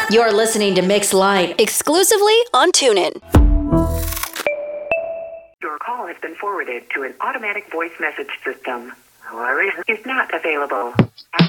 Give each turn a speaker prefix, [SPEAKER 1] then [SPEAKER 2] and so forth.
[SPEAKER 1] You're listening to Mix Light
[SPEAKER 2] exclusively on TuneIn.
[SPEAKER 3] Your call has been forwarded to an automatic voice message system. Who is not available.